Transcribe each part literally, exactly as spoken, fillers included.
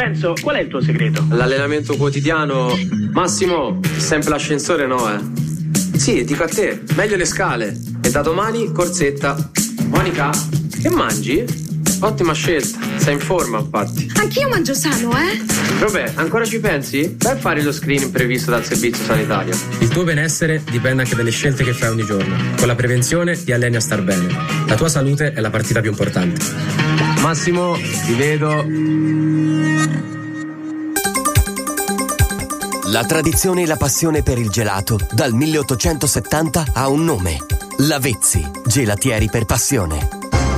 Lorenzo, qual è il tuo segreto? L'allenamento quotidiano. Massimo, sempre l'ascensore no, eh. Sì, dico a te, meglio le scale. E da domani corsetta. Monica, che mangi? Ottima scelta, sei in forma infatti. Anch'io mangio sano, eh? Vabbè, ancora ci pensi? Vai a fare lo screening previsto dal servizio sanitario. Il tuo benessere dipende anche dalle scelte che fai ogni giorno. Con la prevenzione ti alleni a star bene. La tua salute è la partita più importante. Massimo, ti vedo. La tradizione e la passione per il gelato dal milleottocentosettanta ha un nome. Lavezzi, gelatieri per passione.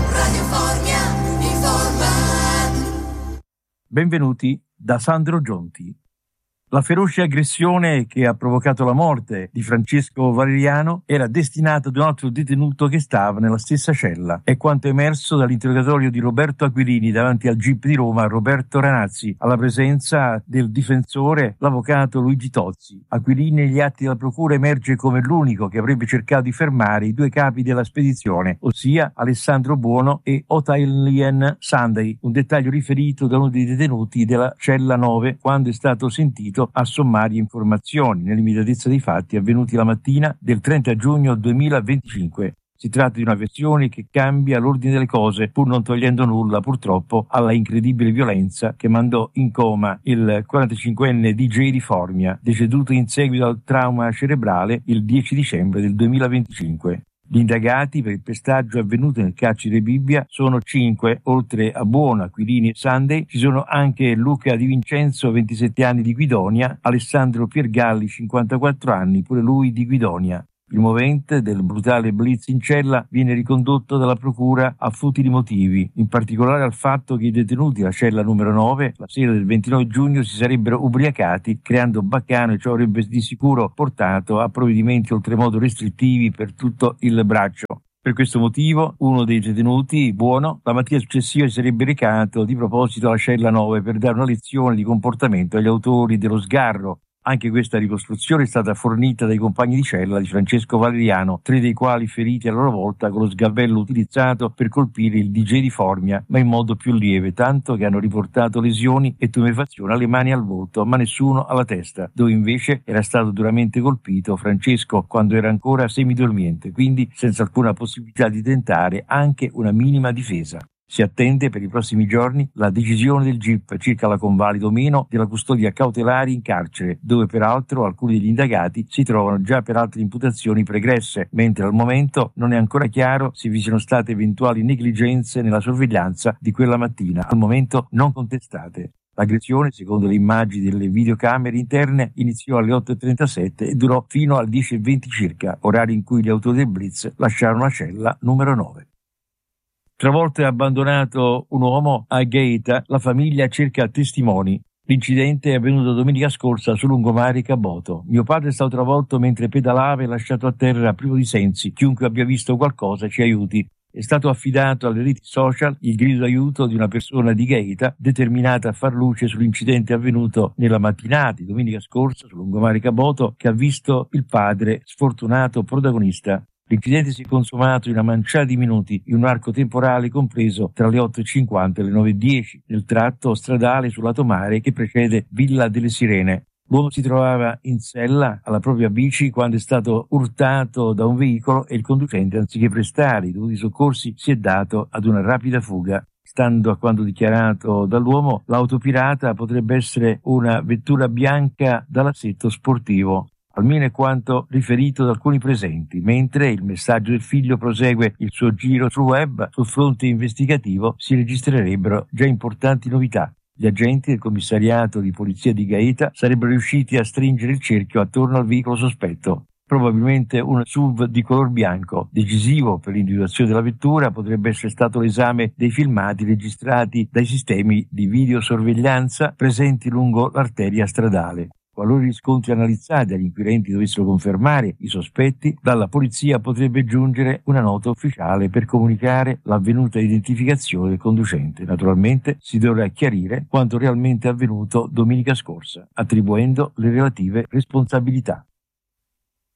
Benvenuti da Sandro Gionti. La feroce aggressione che ha provocato la morte di Francesco Valeriano era destinata ad un altro detenuto che stava nella stessa cella. È quanto emerso dall'interrogatorio di Roberto Aquilini davanti al G I P di Roma, Roberto Ranazzi, alla presenza del difensore, l'avvocato Luigi Tozzi. Aquilini negli atti della procura emerge come l'unico che avrebbe cercato di fermare i due capi della spedizione, ossia Alessandro Buono e Otailien Sunday, un dettaglio riferito da uno dei detenuti della cella nove quando è stato sentito a sommarie informazioni nell'immediatezza dei fatti avvenuti la mattina del trenta giugno duemilaventicinque. Si tratta di una versione che cambia l'ordine delle cose, pur non togliendo nulla, purtroppo, alla incredibile violenza che mandò in coma il quarantacinquenne D J di Formia, deceduto in seguito al trauma cerebrale il dieci dicembre del duemilaventicinque. Gli indagati per il pestaggio avvenuto nel carcere Bibbia sono cinque, oltre a Buono, Aquilini e Sunday ci sono anche Luca Di Vincenzo, ventisette anni di Guidonia, Alessandro Piergalli, cinquantaquattro anni, pure lui di Guidonia. Il movente del brutale blitz in cella viene ricondotto dalla procura a futili motivi, in particolare al fatto che i detenuti della cella numero nove la sera del ventinove giugno si sarebbero ubriacati creando baccano e ciò avrebbe di sicuro portato a provvedimenti oltremodo restrittivi per tutto il braccio. Per questo motivo, uno dei detenuti, Buono, la mattina successiva si sarebbe recato di proposito alla cella nove per dare una lezione di comportamento agli autori dello sgarro. Anche questa ricostruzione è stata fornita dai compagni di cella di Francesco Valeriano, tre dei quali feriti a loro volta con lo sgabello utilizzato per colpire il D J di Formia, ma in modo più lieve, tanto che hanno riportato lesioni e tumefazione alle mani e al volto, ma nessuno alla testa, dove invece era stato duramente colpito Francesco quando era ancora semidormiente, quindi senza alcuna possibilità di tentare anche una minima difesa. Si attende per i prossimi giorni la decisione del G I P circa la convalida o meno della custodia cautelare in carcere, dove peraltro alcuni degli indagati si trovano già per altre imputazioni pregresse, mentre al momento non è ancora chiaro se vi siano state eventuali negligenze nella sorveglianza di quella mattina, al momento non contestate. L'aggressione, secondo le immagini delle videocamere interne, iniziò alle otto e trentasette e durò fino alle dieci e venti circa, orario in cui gli autori del blitz lasciarono la cella numero nove. Travolto e abbandonato un uomo a Gaeta, la famiglia cerca testimoni. L'incidente è avvenuto domenica scorsa sul lungomare Caboto. Mio padre è stato travolto mentre pedalava e lasciato a terra privo di sensi. Chiunque abbia visto qualcosa ci aiuti. È stato affidato alle reti social il grido d'aiuto di una persona di Gaeta determinata a far luce sull'incidente avvenuto nella mattinata di domenica scorsa sul lungomare Caboto che ha visto il padre sfortunato protagonista. L'incidente si è consumato in una manciata di minuti, in un arco temporale compreso tra le otto e cinquanta e le nove e dieci, nel tratto stradale sul lato mare che precede Villa delle Sirene. L'uomo si trovava in sella alla propria bici quando è stato urtato da un veicolo e il conducente, anziché prestare i dovuti soccorsi, si è dato ad una rapida fuga. Stando a quanto dichiarato dall'uomo, l'auto pirata potrebbe essere una vettura bianca dall'assetto sportivo. Almeno è quanto riferito da alcuni presenti, mentre il messaggio del figlio prosegue il suo giro sul web, sul fronte investigativo si registrerebbero già importanti novità. Gli agenti del commissariato di polizia di Gaeta sarebbero riusciti a stringere il cerchio attorno al veicolo sospetto. Probabilmente un S U V di color bianco. Decisivo per l'individuazione della vettura potrebbe essere stato l'esame dei filmati registrati dai sistemi di videosorveglianza presenti lungo l'arteria stradale. Qualora i riscontri analizzati dagli inquirenti dovessero confermare i sospetti, dalla polizia potrebbe giungere una nota ufficiale per comunicare l'avvenuta identificazione del conducente. Naturalmente si dovrà chiarire quanto realmente è avvenuto domenica scorsa, attribuendo le relative responsabilità.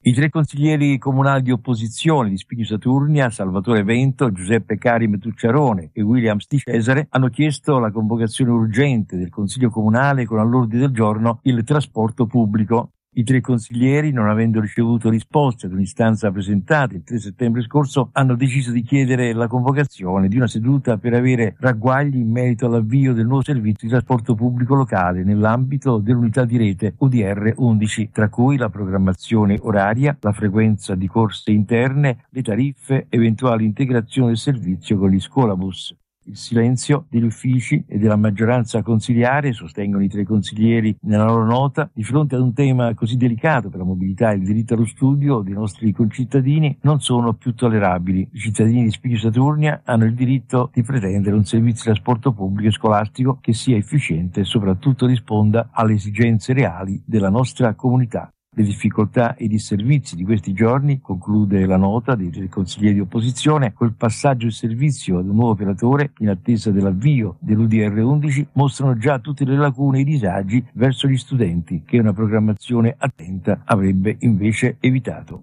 I tre consiglieri comunali di opposizione di Spigno Saturnia, Salvatore Vento, Giuseppe Karim Tucciarone e William Di Cesare, hanno chiesto la convocazione urgente del Consiglio Comunale con all'ordine del giorno il trasporto pubblico. I tre consiglieri, non avendo ricevuto risposte ad un'istanza presentata il tre settembre scorso, hanno deciso di chiedere la convocazione di una seduta per avere ragguagli in merito all'avvio del nuovo servizio di trasporto pubblico locale nell'ambito dell'unità di rete U D R undici, tra cui la programmazione oraria, la frequenza di corse interne, le tariffe, eventuali integrazioni del servizio con gli scuolabus. Il silenzio degli uffici e della maggioranza consiliare, sostengono i tre consiglieri nella loro nota, di fronte ad un tema così delicato per la mobilità e il diritto allo studio dei nostri concittadini, non sono più tollerabili. I cittadini di Spigno Saturnia hanno il diritto di pretendere un servizio di trasporto pubblico e scolastico che sia efficiente e soprattutto risponda alle esigenze reali della nostra comunità. Le difficoltà e i disservizi di questi giorni, conclude la nota dei consiglieri di opposizione, col passaggio in servizio ad un nuovo operatore in attesa dell'avvio dell'U D R undici, mostrano già tutte le lacune e i disagi verso gli studenti che una programmazione attenta avrebbe invece evitato.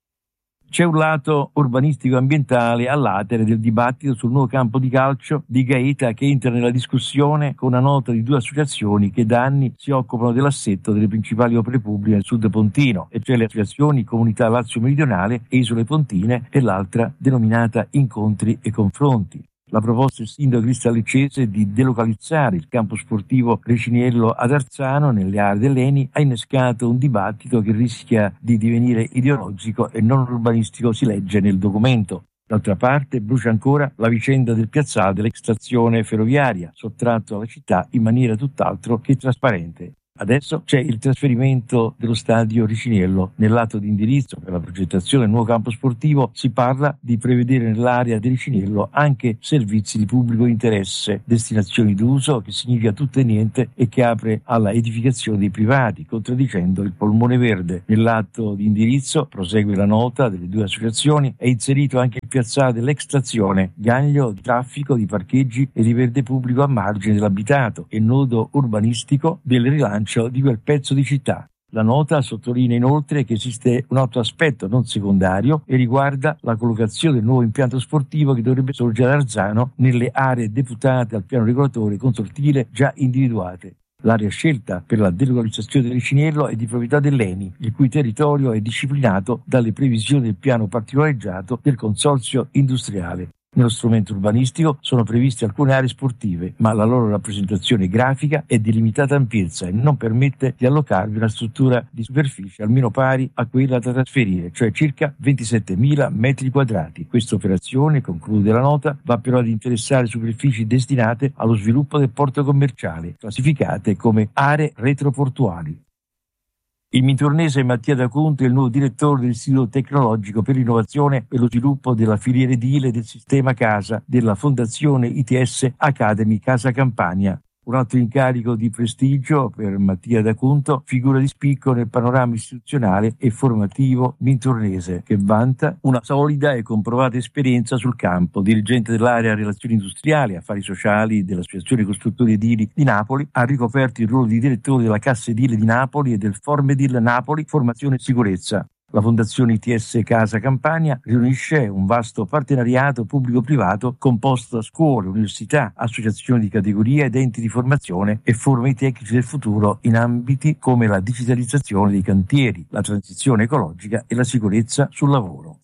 C'è un lato urbanistico-ambientale all'atere del dibattito sul nuovo campo di calcio di Gaeta, che entra nella discussione con una nota di due associazioni che da anni si occupano dell'assetto delle principali opere pubbliche nel sud pontino, e cioè le associazioni Comunità Lazio Meridionale e Isole Pontine e l'altra denominata Incontri e Confronti. La proposta del sindaco Cristian Leccese di delocalizzare il campo sportivo Reciniello ad Arzano, nelle aree dell'Eni, ha innescato un dibattito che rischia di divenire ideologico e non urbanistico, si legge nel documento. D'altra parte brucia ancora la vicenda del piazzale dell'ex stazione ferroviaria, sottratto alla città in maniera tutt'altro che trasparente. Adesso c'è il trasferimento dello stadio Riciniello. Nell'atto di indirizzo per la progettazione del nuovo campo sportivo si parla di prevedere nell'area di Riciniello anche servizi di pubblico interesse, destinazioni d'uso, che significa tutto e niente e che apre alla edificazione dei privati, contraddicendo il polmone verde. Nell'atto di indirizzo, prosegue la nota delle due associazioni, è inserito anche il piazzale dell'ex stazione, gaglio di traffico, di parcheggi e di verde pubblico a margine dell'abitato e nodo urbanistico del rilancio di quel pezzo di città. La nota sottolinea inoltre che esiste un altro aspetto non secondario e riguarda la collocazione del nuovo impianto sportivo che dovrebbe sorgere ad Arzano nelle aree deputate al piano regolatore consortile già individuate. L'area scelta per la delocalizzazione del Riciniello è di proprietà dell'Eni, il cui territorio è disciplinato dalle previsioni del piano particolareggiato del consorzio industriale. Nello strumento urbanistico sono previste alcune aree sportive, ma la loro rappresentazione grafica è di limitata ampiezza e non permette di allocarvi una struttura di superficie almeno pari a quella da trasferire, cioè circa ventisettemila metri quadrati. Questa operazione, conclude la nota, va però ad interessare superfici destinate allo sviluppo del porto commerciale, classificate come aree retroportuali. Il mintornese Mattia D'Acunto è il nuovo direttore dell'Istituto Tecnologico per l'Innovazione e lo Sviluppo della filiera edile del sistema casa della Fondazione I T S Academy Casa Campania. Un altro incarico di prestigio per Mattia D'Acunto, figura di spicco nel panorama istituzionale e formativo mintornese, che vanta una solida e comprovata esperienza sul campo. Dirigente dell'area Relazioni Industriali e Affari Sociali dell'Associazione Costruttori Edili di Napoli, ha ricoperto il ruolo di direttore della Cassa Edile di Napoli e del Formedil Napoli Formazione e Sicurezza. La Fondazione I T S Casa Campania riunisce un vasto partenariato pubblico-privato composto da scuole, università, associazioni di categoria ed enti di formazione e forma i tecnici del futuro in ambiti come la digitalizzazione dei cantieri, la transizione ecologica e la sicurezza sul lavoro.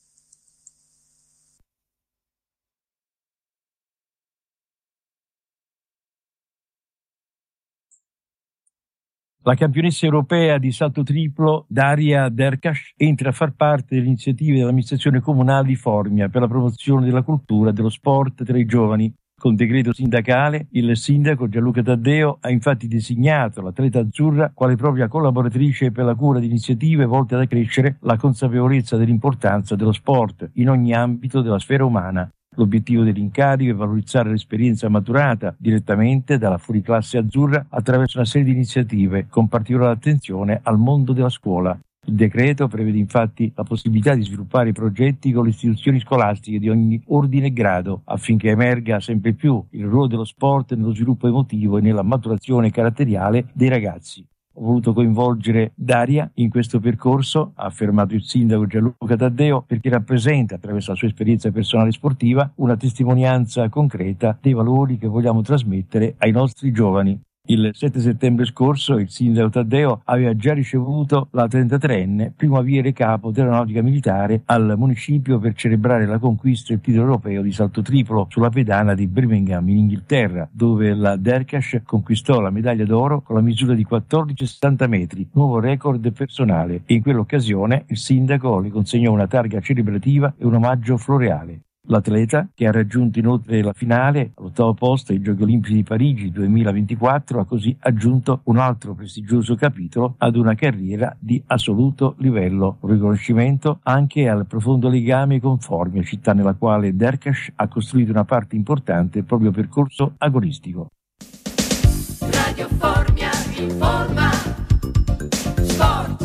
La campionessa europea di salto triplo Daria Derkash entra a far parte delle iniziative dell'amministrazione comunale di Formia per la promozione della cultura e dello sport tra i giovani. Con decreto sindacale, il sindaco Gianluca Taddeo ha infatti designato l'atleta azzurra quale propria collaboratrice per la cura di iniziative volte ad accrescere la consapevolezza dell'importanza dello sport in ogni ambito della sfera umana. L'obiettivo dell'incarico è valorizzare l'esperienza maturata direttamente dalla fuoriclasse azzurra attraverso una serie di iniziative, con particolare attenzione al mondo della scuola. Il decreto prevede infatti la possibilità di sviluppare progetti con le istituzioni scolastiche di ogni ordine e grado, affinché emerga sempre più il ruolo dello sport nello sviluppo emotivo e nella maturazione caratteriale dei ragazzi. ho voluto coinvolgere Daria in questo percorso, ha affermato il sindaco Gianluca Taddeo, perché rappresenta, attraverso la sua esperienza personale e sportiva, una testimonianza concreta dei valori che vogliamo trasmettere ai nostri giovani. Il sette settembre scorso il sindaco Taddeo aveva già ricevuto la trentatreenne, primo aviere capo dell'aeronautica militare, al municipio per celebrare la conquista del titolo europeo di salto triplo sulla pedana di Birmingham in Inghilterra, dove la Derkash conquistò la medaglia d'oro con la misura di quattordici virgola sessanta metri, nuovo record personale, e in quell'occasione il sindaco le consegnò una targa celebrativa e un omaggio floreale. L'atleta, che ha raggiunto inoltre la finale all'ottavo posto ai Giochi Olimpici di Parigi duemilaventiquattro, ha così aggiunto un altro prestigioso capitolo ad una carriera di assoluto livello, un riconoscimento anche al profondo legame con Formia, città nella quale Derkash ha costruito una parte importante del proprio percorso agonistico. Radio Formia informa. Sport.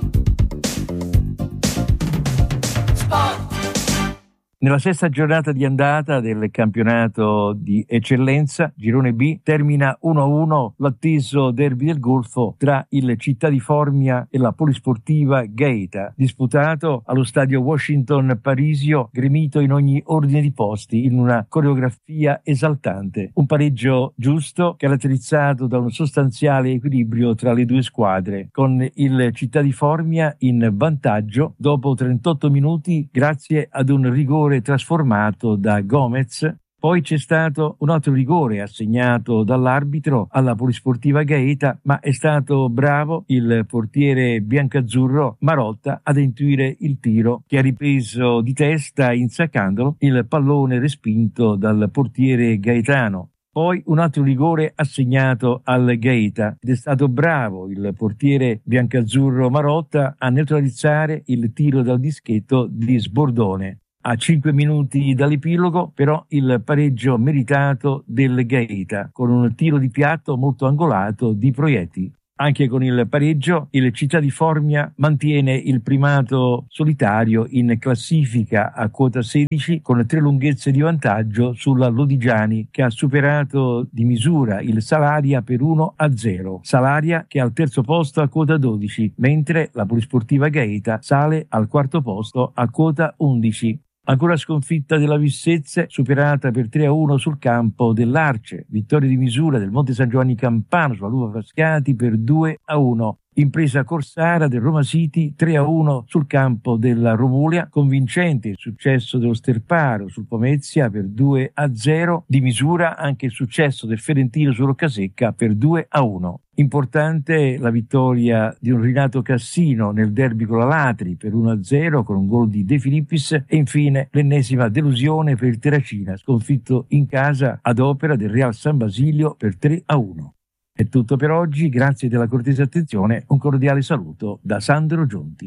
Sport. Nella sesta giornata di andata del campionato di eccellenza, Girone B, termina uno a uno l'atteso derby del Golfo tra il Città di Formia e la polisportiva Gaeta, disputato allo stadio Washington Parisio, gremito in ogni ordine di posti in una coreografia esaltante. Un pareggio giusto, caratterizzato da un sostanziale equilibrio tra le due squadre, con il Città di Formia in vantaggio dopo trentotto minuti grazie ad un rigore trasformato da Gomez. Poi c'è stato un altro rigore assegnato dall'arbitro alla polisportiva Gaeta, ma è stato bravo il portiere biancazzurro Marotta ad intuire il tiro, che ha ripreso di testa insaccandolo il pallone respinto dal portiere gaetano. Poi un altro rigore assegnato al Gaeta ed è stato bravo il portiere biancazzurro Marotta a neutralizzare il tiro dal dischetto di Sbordone. A cinque minuti dall'epilogo, però, il pareggio meritato del Gaeta, con un tiro di piatto molto angolato di Proietti. Anche con il pareggio, il Città di Formia mantiene il primato solitario in classifica a quota sedici, con tre lunghezze di vantaggio sulla Lodigiani, che ha superato di misura il Salaria per uno a zero. Salaria che è al terzo posto a quota dodici, mentre la polisportiva Gaeta sale al quarto posto a quota undici. Ancora sconfitta della Vissezze, superata per tre a uno sul campo dell'Arce. Vittoria di misura del Monte San Giovanni Campano sulla Lupa Frascati per due a uno. Impresa corsara del Roma City tre a uno sul campo della Romulia. Convincente il successo dello Sterparo sul Pomezia per due a zero. Di misura anche il successo del Ferentino su Roccasecca per due a uno. Importante la vittoria di un Rinato Cassino nel derby con la Latri per uno a zero con un gol di De Filippis, e infine l'ennesima delusione per il Terracina, sconfitto in casa ad opera del Real San Basilio per tre a uno. È tutto per oggi, grazie della cortese attenzione, un cordiale saluto da Sandro Giunti.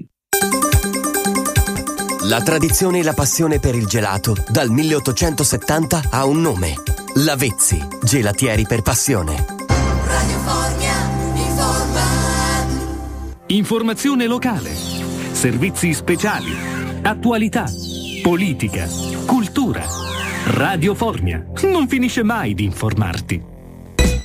La tradizione e la passione per il gelato dal milleottocentosettanta ha un nome: Lavezzi, gelatieri per passione. Radio Formia informa. Informazione locale, servizi speciali, attualità, politica, cultura. Radio Formia non finisce mai di informarti.